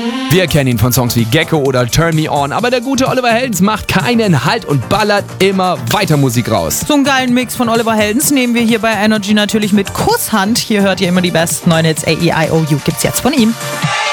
Wir kennen ihn von Songs wie Gecko oder Turn Me On, aber der gute Oliver Heldens macht keinen Halt und ballert immer weiter Musik raus. So einen geilen Mix von Oliver Heldens nehmen wir hier bei Energy natürlich mit Kusshand. Hier hört ihr immer die besten neuen Hits. A-E-I-O-U gibt's jetzt von ihm.